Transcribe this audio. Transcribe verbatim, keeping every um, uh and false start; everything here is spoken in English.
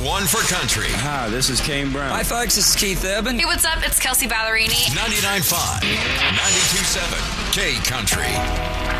one for country. Hi, this is Kane Brown. Hi, folks. This is Keith Urban. Hey, what's up? It's Kelsey Ballerini. ninety-nine point five, ninety-two point seven, K Country.